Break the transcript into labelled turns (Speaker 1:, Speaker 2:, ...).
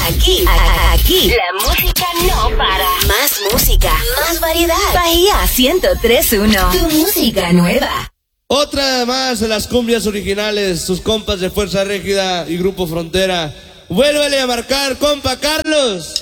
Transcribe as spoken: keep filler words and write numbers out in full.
Speaker 1: Aquí, aquí, la música no para. Más música, más variedad. Bahía ciento tres punto uno, tu música nueva.
Speaker 2: Otra más de las cumbias originales, sus compas de Fuerza Régida y Grupo Frontera. Vuélvele a marcar, compa Carlos.